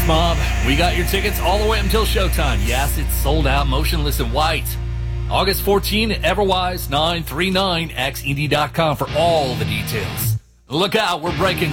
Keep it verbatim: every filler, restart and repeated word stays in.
Mob. We got your tickets all the way until showtime. Yes, it's sold out, motionless in white. August fourteenth at Everwise nine three nine x e d dot com for all the details. Look out, we're breaking